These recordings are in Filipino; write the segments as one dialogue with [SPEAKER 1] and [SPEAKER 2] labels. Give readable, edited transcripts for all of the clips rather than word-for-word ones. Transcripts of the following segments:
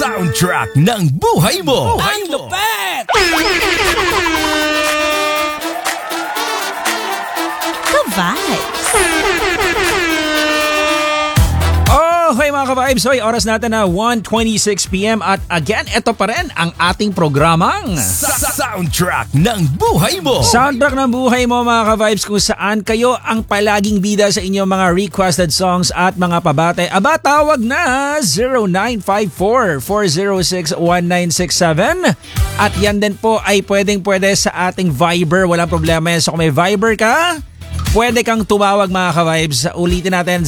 [SPEAKER 1] Soundtrack ng buhay mo.
[SPEAKER 2] Ang lupet!
[SPEAKER 3] Ka-vibes.
[SPEAKER 2] Okay mga ka-vibes, so oras natin na 1:26 PM at again, ito pa rin ang ating programang
[SPEAKER 1] Soundtrack ng buhay mo.
[SPEAKER 2] Soundtrack ng buhay mo mga ka-vibes, kung saan kayo ang palaging bida sa inyong mga requested songs at mga pabate. Aba, tawag na 0954-406-1967 at yan din po ay pwede sa ating Viber, walang problema yan. So kung may Viber ka, pwede kang tumawag mga ka-vibes. Ulitin natin,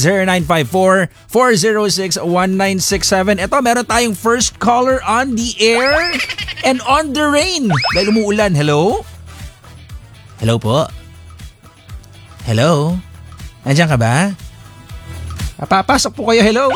[SPEAKER 2] 0954-406-1967. Ito, meron tayong first caller on the air and on the rain. Dahil umuulan. Hello? Hello po? Hello? Nandiyan ka ba? Papasok po kayo. Hello?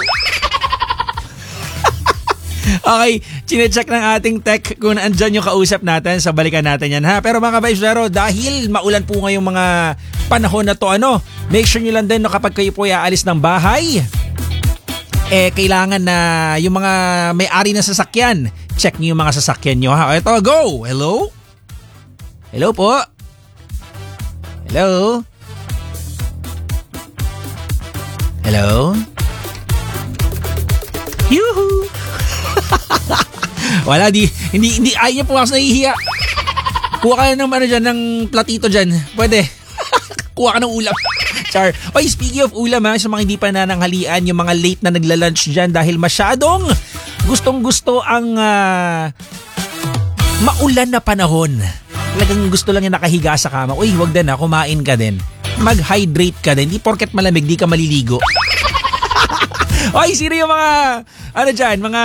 [SPEAKER 2] Okay, chinecheck ng ating tech kung andyan yung kausap natin. So balikan natin yan ha. Pero mga ka-vibes, pero dahil maulan po ngayong mga panahon na to, make sure nyo lang din na kapag kayo po aalis ng bahay, kailangan na yung mga may-ari ng sasakyan, check nyo yung mga sasakyan nyo ha. Ito, go! Hello? Hello po? Hello? Hello? Yuhu! Wala, hindi ayaw niya pumasok, nahihiya. Kuha ka ng ng platito dyan. Pwede. Kuha ka ng ulam. Char. Oy, speaking of ulam ha, sa mga hindi pa nananghalian, yung mga late na nagla-lunch dyan dahil masyadong gustong-gusto ang maulan na panahon. Talagang gusto lang yung nakahiga sa kama. Uy, wag din kumain ka din. Mag-hydrate ka din. Di porket malamig, di ka maliligo. Oy, sino yung mga, mga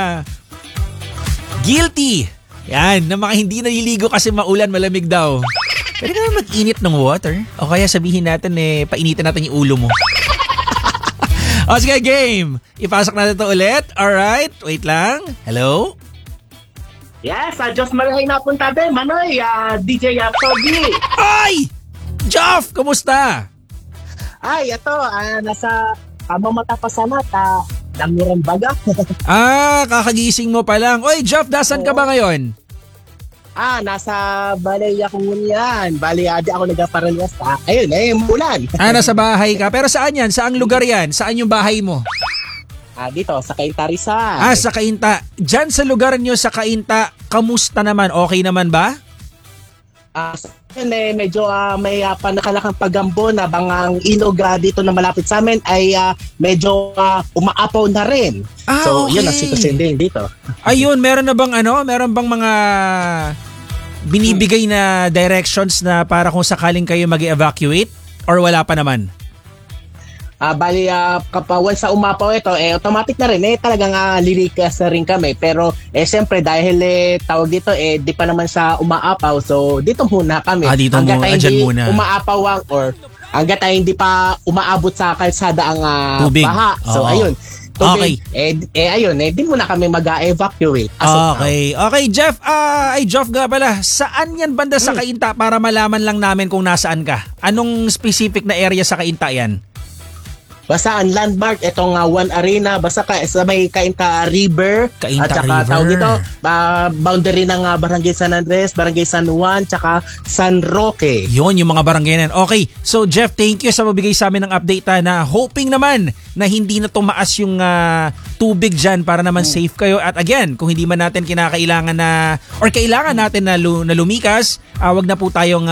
[SPEAKER 2] guilty. Yan, na mga hindi naliligo kasi maulan, malamig daw. Pwede ka naman mag-init ng water. O kaya sabihin natin painitin natin yung ulo mo. O sige, game. Ipasok natin ito ulit. Alright, wait lang. Hello?
[SPEAKER 4] Yes, Diyos malahay na punta din. Manoy, DJ Toby.
[SPEAKER 2] Ay! Joff, kumusta?
[SPEAKER 4] Ay, ito, nasa mamata pa sa mata. Damirang baga.
[SPEAKER 2] Kakagising mo pa lang. Oy, Joff, dasan ka ba ngayon?
[SPEAKER 4] Nasa balay ako yan. Balay, di ako nagpaparalias. Ayun, mulan.
[SPEAKER 2] Nasa bahay ka. Pero saan yan? Saang lugar yan? Saan yung bahay mo?
[SPEAKER 4] Dito, sa Cainta Rizal.
[SPEAKER 2] Sa Cainta. Diyan sa lugar nyo sa Cainta, kamusta naman? Okay naman ba?
[SPEAKER 4] Medyo may panakalakang paggambo na bangang ilog dito na malapit sa amin ay medyo umaapaw na rin. So,
[SPEAKER 2] okay.
[SPEAKER 4] Yun ang sitwasyon din dito.
[SPEAKER 2] Ayun, meron bang mga binibigay na directions na para kung sakaling kayo mag-evacuate or wala pa naman?
[SPEAKER 4] Bali, kapag once sa umapaw ito, automatic na rin. Talagang lilikas na rin kami. Pero, siyempre, dahil tawag dito, di pa naman sa umaapaw. So, dito muna kami.
[SPEAKER 2] Dito muna, dyan muna.
[SPEAKER 4] Umaapaw or hanggat ay hindi pa umaabot sa kalsada ang
[SPEAKER 2] tubig.
[SPEAKER 4] Baha. So, ayun. Tubig.
[SPEAKER 2] Okay.
[SPEAKER 4] Ayun, di muna kami mag-evacuate.
[SPEAKER 2] Okay, Jeff. Jeff nga pala. Saan yan banda sa Cainta para malaman lang namin kung nasaan ka? Anong specific na area sa Cainta yan?
[SPEAKER 4] Basta ang landmark, itong One Arena, basta sa may Cainta River.
[SPEAKER 2] Cainta
[SPEAKER 4] at saka
[SPEAKER 2] River.
[SPEAKER 4] Tawag dito, boundary ng Barangay San Andres, Barangay San Juan, tsaka San Roque.
[SPEAKER 2] Yun, yung mga barangay na. Okay, so Jeff, thank you sa mabigay sa amin ng update na hoping naman na hindi na tumaas yung tubig dyan para naman safe kayo. At again, kung hindi man natin kinakailangan na, or kailangan natin na lumikas, wag na po tayong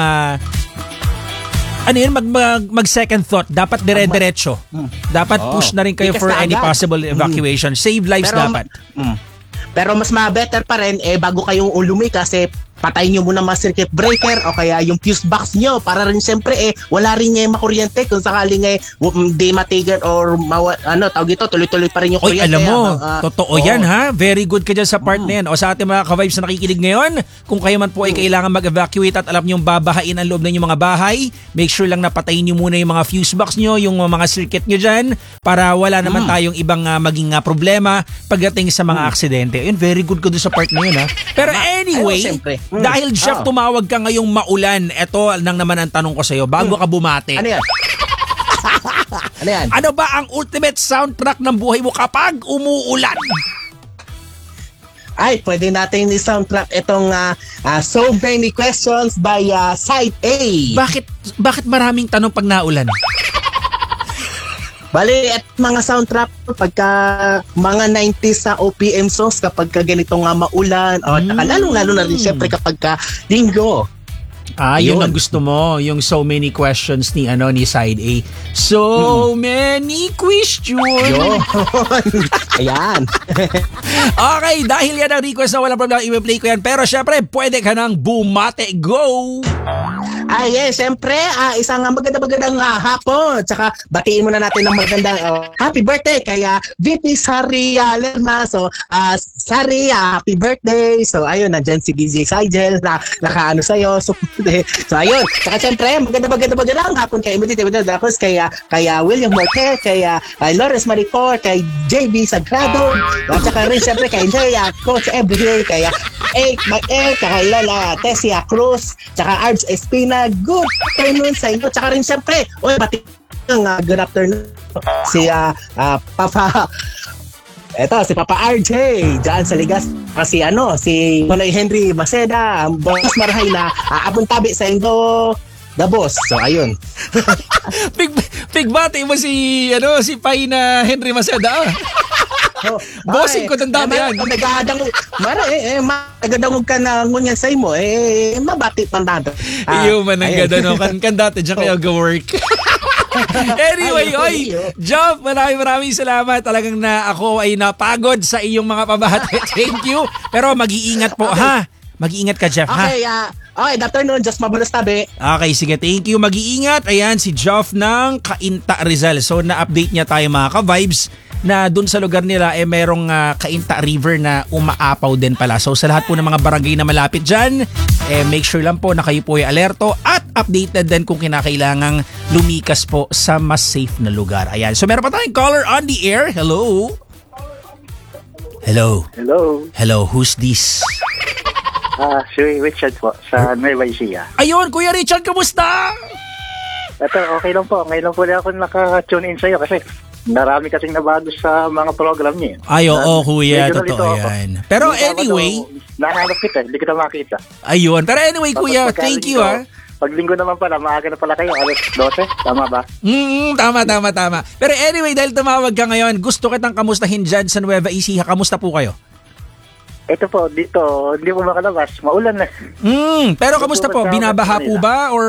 [SPEAKER 2] mag second thought. Dapat dire-diretso. Dapat push na rin kayo for any possible evacuation. Save lives dapat.
[SPEAKER 4] Pero mas better pa rin bago kayong lumikas patayin nyo muna mga circuit breaker o kaya yung fuse box nyo para rin siyempre wala rin makuryente kung sakaling di matigan or tawag ito, tuloy-tuloy pa rin yung kuryente.
[SPEAKER 2] Alam mo, totoo yan ha. Very good ka dyan sa part na yan. O sa ating mga ka-vibes na nakikinig ngayon, kung kayo man po ay kailangan mag-evacuate at alam nyo yung babahain ang loob ng inyong mga bahay, make sure lang na patayin nyo muna yung mga fuse box nyo, yung mga circuit nyo dyan para wala naman tayong ibang maging problema pagdating sa mga aksidente. Yun, very good ka doon sa part na yun ha. Pero anyway, dahil Jeff, tumawag ka ngayong maulan, eto nang naman ang tanong ko sa'yo, bago ka bumati.
[SPEAKER 4] Ano yan?
[SPEAKER 2] Ano ba ang ultimate soundtrack ng buhay mo kapag umuulan?
[SPEAKER 4] Ay, pwede natin i-soundtrack itong So Many Questions by Side A.
[SPEAKER 2] Bakit maraming tanong pag naulan?
[SPEAKER 4] Bali, at mga soundtrack pagka mga 90s sa OPM songs kapag ganito nga maulan o lalong-lalo na rin syempre kapag linggo.
[SPEAKER 2] Yun ang gusto mo, yung So Many Questions ni Side A. So many questions.
[SPEAKER 4] Yun. Ayan.
[SPEAKER 2] Okay, dahil yan ang request na walang problema, i-play ko yan. Pero syempre, pwede ka nang bumate. Go!
[SPEAKER 4] Yes, syempre, isang magandang hapon. Tsaka batiin muna natin ng magandang happy birthday kaya VP Sari Lerma. So, Sari, happy birthday. So, ayun, nandyan si DJ Sigel na nakaano sa'yo. So, ayun. Tsaka syempre, magandang hapon kay Emily Tapos kay William Morte, kay Lawrence Maricor, kay JB Sagrado, at saka rin syempre kay Coach Everyday, kay tsaka Lala Tessia Cruz, tsaka Arbs Espina. Good afternoon sa inyo. Tsaka rin syempre, pati good afternoon si Papa. Eto, si Papa RJ dyan sa Ligas. Kasi si Manoy Henry Maceda, boss marahay na abuntabi sa Indo, the boss. So, ayun.
[SPEAKER 2] Pigbati mo si Pai na Henry Maceda. Bossing ko tanda mo yan.
[SPEAKER 4] Nagadangog ka na ngunyan sa imo, mabati pa nato.
[SPEAKER 2] Iyo man ang gada no. Kan dati dyan kayo go-work. Anyway, Jeff, maraming salamat. Talagang ako ay napagod sa iyong mga pabati. Thank you. Pero mag-iingat po, ha? Mag-iingat ka, Jeff, ha?
[SPEAKER 4] Okay, good afternoon. Just mabulas tabi.
[SPEAKER 2] Okay, sige. Thank you. Mag-iingat. Ayan, si Jeff ng Cainta Rizal. So, na-update niya tayo mga ka-vibes na dun sa lugar nila merong Cainta River na umaapaw din pala. So sa lahat po ng mga barangay na malapit dyan, make sure lang po na kayo po ay alerto at updated din kung kinakailangang lumikas po sa mas safe na lugar. Ayan. So meron pa tayong caller on the air. Hello? Hello? Hello, who's this?
[SPEAKER 5] Si Richard po sa Nueva Ecija.
[SPEAKER 2] Ayun, Kuya Richard, kamusta?
[SPEAKER 5] Ito, okay lang po. Ngayon lang po ako naka-tune in sa'yo kasi marami kasing nabago sa mga program niya.
[SPEAKER 2] Ay, oo, kuya. Totoo yan. Pero anyway...
[SPEAKER 5] Nahanap kita, hindi kita makita.
[SPEAKER 2] Ayun. Pero anyway, kuya, thank you, ha.
[SPEAKER 5] Pag linggo naman pala, maaga na pala kayo. Alas 12, tama ba?
[SPEAKER 2] Tama. Pero anyway, dahil tumawag ka ngayon, gusto kitang kamustahin dyan sa Nueva Ecija. Kamusta po kayo?
[SPEAKER 5] Ito po, dito, hindi po makalabas. Maulan na.
[SPEAKER 2] Pero kamusta po? Binabaha po ba or...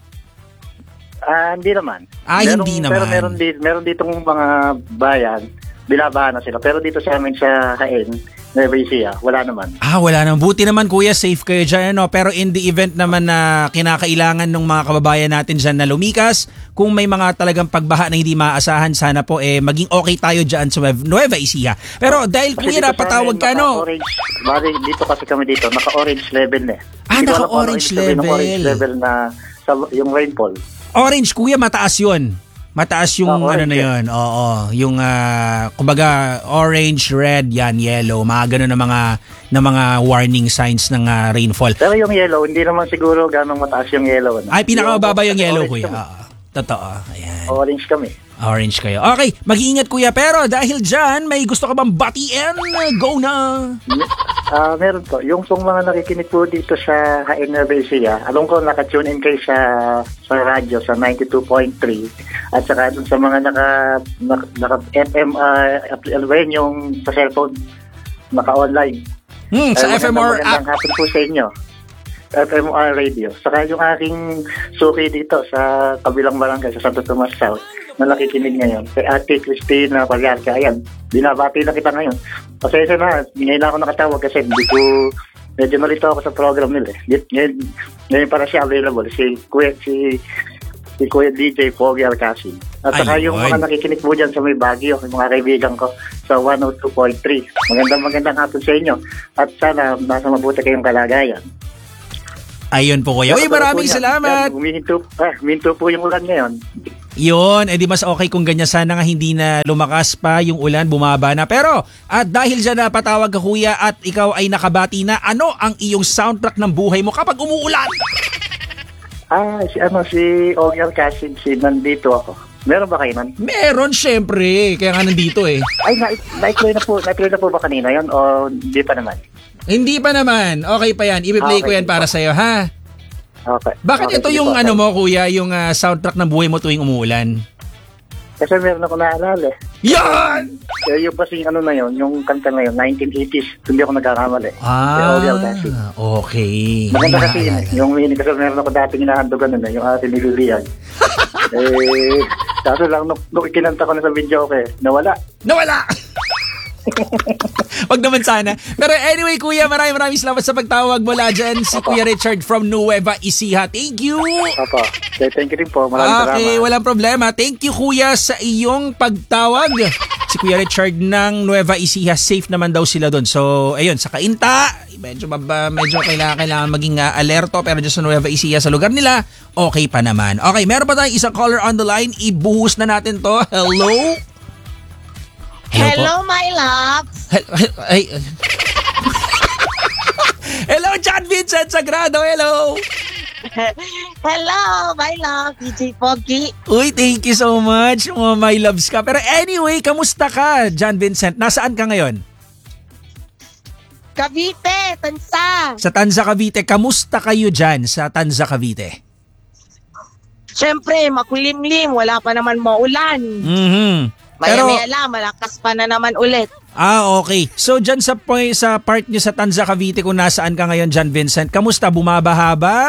[SPEAKER 5] Hindi naman.
[SPEAKER 2] Hindi naman.
[SPEAKER 5] Pero meron ditong mga bayan, binabaha na sila. Pero dito sa amin sa Hain, Nueva Ecija, wala naman.
[SPEAKER 2] Wala naman. Buti naman, kuya, safe kayo dyan. Pero in the event naman na kinakailangan ng mga kababayan natin dyan na lumikas, kung may mga talagang pagbaha na hindi maaasahan, sana po maging okay tayo dyan sa Nueva Ecija. Pero dahil kuya, napatawag ka,
[SPEAKER 5] dito kasi kami dito, naka-orange level na.
[SPEAKER 2] Naka-orange level.
[SPEAKER 5] Orange level na yung rainfall.
[SPEAKER 2] Orange, kuya, mataas yun. Mataas yung na yun. Oo. Yung, kumbaga, orange, red, yan, yellow. Mga ganun na mga warning signs ng rainfall.
[SPEAKER 5] Pero yung yellow, hindi naman siguro ganong mataas yung yellow.
[SPEAKER 2] Ay, pinakamababa yung yellow, kuya. Totoo. Ayan.
[SPEAKER 5] Orange kami.
[SPEAKER 2] Orange kayo. Okay, mag-iingat kuya. Pero dahil dyan, may gusto ka bang batiin? Go na!
[SPEAKER 5] Meron po. Yung pong mga nakikinig po dito sa Hain Nueva Ecija, alam ko naka-tune in kayo sa radyo sa 92.3 at saka dun sa mga naka-FM, yung sa cellphone, naka-online.
[SPEAKER 2] Sa FMR app.
[SPEAKER 5] Magandang hapon po sa inyo. FMR Radio. Saka yung aking suki dito sa kabilang barangay sa Santo Tomas South na nakikinig ngayon. Kay Ate Christina Pagliarca. Ayan, binabati na kita ngayon. Pasensya na, ngayon ako nakatawag kasi medyo nalito ako sa program nila. Ngayon para siya available. Si Kuya DJ Pogi Alcacin. At saka yung mga nakikinig po dyan sa may Baguio, yung mga kaibigan ko sa 102.3. Magandang hapon sa inyo. At sana nasa mabuti kayong kalagayan.
[SPEAKER 2] Ayun po kuya. Uy, maraming salamat.
[SPEAKER 5] Huminto po yung ulan ngayon.
[SPEAKER 2] Yun, di mas okay kung ganyan. Sana nga hindi na lumakas pa yung ulan, bumaba na. Pero, at dahil dyan napatawag ka kuya at ikaw ay nakabati na, ano ang iyong soundtrack ng buhay mo kapag umuulan?
[SPEAKER 5] Si Ogi Alcacin, nandito ako. Meron ba kayo nun?
[SPEAKER 2] Meron, syempre. Kaya nga nandito eh.
[SPEAKER 5] Ay, na-play na po ba kanina yun o hindi pa naman?
[SPEAKER 2] Hindi pa naman. Okay pa yan. I-play ko
[SPEAKER 5] Okay.
[SPEAKER 2] yan para sa'yo, ha?
[SPEAKER 5] Okay.
[SPEAKER 2] Bakit
[SPEAKER 5] Okay,
[SPEAKER 2] ito
[SPEAKER 5] sige
[SPEAKER 2] yung
[SPEAKER 5] po.
[SPEAKER 2] ano mo, kuya, yung soundtrack ng buhay mo tuwing umuulan?
[SPEAKER 5] Kasi meron ako naalala eh.
[SPEAKER 2] Yan!
[SPEAKER 5] Yung kasing ano na yun, yung kanta na yun, 1980s, hindi ako nagkakamali.
[SPEAKER 2] Okay.
[SPEAKER 5] Maganda kasi yun eh. Yung minig kasi meron ako dating inahandogan nun eh, yung ating nililiyan. Kaso lang, nung ikinanta ko na sa video ko nawala.
[SPEAKER 2] Wag naman sana. Pero anyway, kuya, maraming salamat sa pagtawag mula dyan. Si Kuya Richard from Nueva Ecija. Thank you!
[SPEAKER 5] Opo. Okay, thank you din po. Maraming
[SPEAKER 2] Okay,
[SPEAKER 5] salamat.
[SPEAKER 2] walang problema. Thank you, kuya, sa iyong pagtawag. Si Kuya Richard ng Nueva Ecija, safe naman daw sila doon. So, ayun, sa Kainta, medyo kailangan maging alerto. Pero dyan sa Nueva Ecija, sa lugar nila, okay pa naman. Okay, meron pa tayong isang caller on the line. Ibuhos na natin to. Hello?
[SPEAKER 3] Hello, my loves.
[SPEAKER 2] Hello, John Vincent Sagrado. Hello.
[SPEAKER 3] Hello, my love, DJ Pogi.
[SPEAKER 2] Uy, thank you so much. Mga my loves ka. Pero anyway, kamusta ka, John Vincent? Nasaan ka ngayon?
[SPEAKER 3] Cavite, Tansa.
[SPEAKER 2] Sa Tanza, Cavite. Kamusta kayo dyan sa Tanza, Cavite?
[SPEAKER 3] Siyempre, makulimlim. Wala pa naman maulan.
[SPEAKER 2] Pero,
[SPEAKER 3] Maya-maya malakas pa na naman ulit.
[SPEAKER 2] okay. So, dyan sa part nyo sa Tanza, Cavite, kung nasaan ka ngayon, John Vincent, kamusta? Bumabaha ba?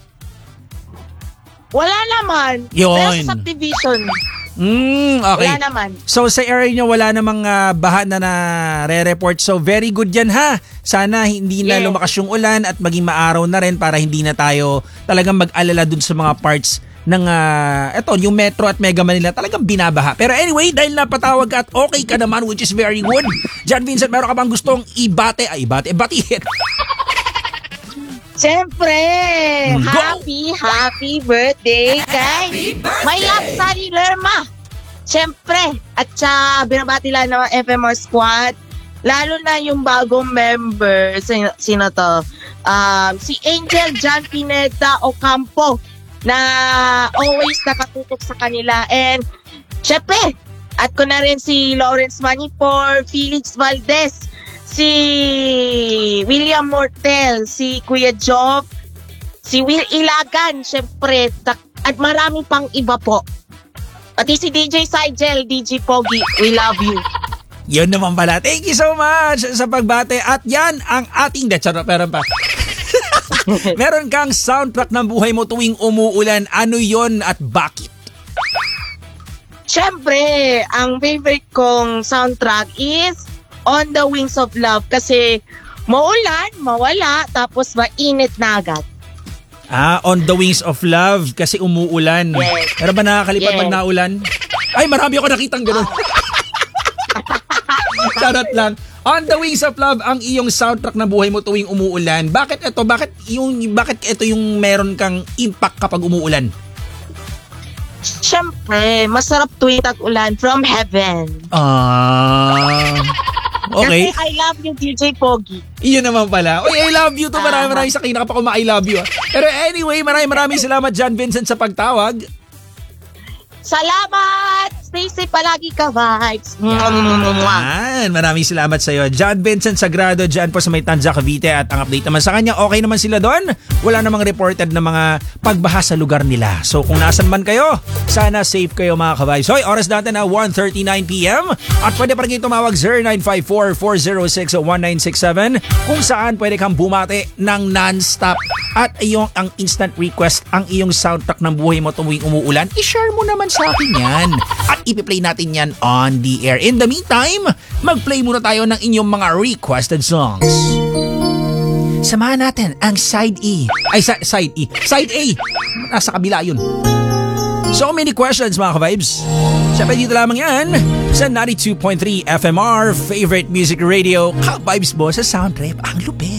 [SPEAKER 3] Wala naman.
[SPEAKER 2] Yun.
[SPEAKER 3] Pero sa subdivision,
[SPEAKER 2] Okay.
[SPEAKER 3] wala naman.
[SPEAKER 2] So sa area nyo wala namang baha na re-report. So very good yan ha. Sana hindi na
[SPEAKER 3] Yes.
[SPEAKER 2] lumakas yung ulan at maging maaraw na rin para hindi na tayo talagang mag-alala dun sa mga parts ng yung Metro at Mega Manila talagang binabaha. Pero anyway, dahil napatawag ka at okay ka naman, which is very good. John Vincent, meron ka bang gustong batiin?
[SPEAKER 3] Siyempre,
[SPEAKER 2] Go!
[SPEAKER 3] happy birthday kay my love, Sally Lerma. Siyempre, at binabati lang ng FMR Squad, lalo na yung bagong member, sino to? Si Angel John Pineda Ocampo, na always nakatutok sa kanila. And syempre, at ko na rin si Lawrence Manipor, Felix Valdez, si William Mortel, si Kuya Job, si Will Ilagan, syempre, at marami pang iba po. Pati si DJ Sigel, DJ Pogi, we love you.
[SPEAKER 2] Yun naman pala. Thank you so much sa pagbate. At yan ang ating meron pa. Meron kang soundtrack ng buhay mo tuwing umuulan. Ano yon at bakit?
[SPEAKER 3] Syempre, ang favorite kong soundtrack is On the Wings of Love kasi maulan, mawala, tapos mainit na agad.
[SPEAKER 2] On the Wings of Love kasi umuulan.
[SPEAKER 3] Yes.
[SPEAKER 2] Pero ba nakakalipat
[SPEAKER 3] Yes.
[SPEAKER 2] pag naulan? Ay, marami ako nakitang ganun. Charot lang. On the Wings of Love ang iyong soundtrack na buhay mo tuwing umuulan. Bakit ito? Bakit ito yung meron kang impact kapag umuulan?
[SPEAKER 3] Syempre, masarap tuwing tag-ulan from heaven.
[SPEAKER 2] Okay.
[SPEAKER 3] Kasi I love you, DJ Pogi.
[SPEAKER 2] Iyon naman pala. Oy, I love you to. Maraming sa kinaka pa I love you. Pero anyway, maraming salamat John Vincent sa pagtawag.
[SPEAKER 3] Salamat! Stay safe palagi ka, vibes.
[SPEAKER 2] Yan, maraming salamat sa iyo. John Vincent Sagrado dyan po sa may Tanza, Cavite at ang update naman sa kanya, okay naman sila doon. Wala namang reported na mga pagbaha sa lugar nila. So kung nasan man kayo, sana safe kayo mga ka-vibes. Hoy, oras natin na 1:39 PM at pwede pa rin tumawag 0954-406-1967 kung saan pwede kang bumate ng non-stop at ang instant request, ang iyong soundtrack ng buhay mo tuwing umuulan, i-share mo naman sa akin yan. At ipi-play natin yan on the air. In the meantime, mag-play muna tayo ng inyong mga requested songs. Samahan natin ang Side E. Ay, Side E. Side A. Nasa kabila yun. So many questions mga ka-vibes. Siyempre dito lamang yan sa 92.3 FMR Favorite Music Radio. Ka-vibes mo sa Sound Trip. Ang lupit.